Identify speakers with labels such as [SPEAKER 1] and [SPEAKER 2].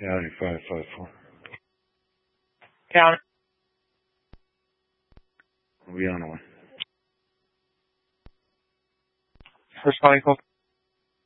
[SPEAKER 1] County 554.
[SPEAKER 2] County.
[SPEAKER 1] We'll be on the way.
[SPEAKER 2] Responding call.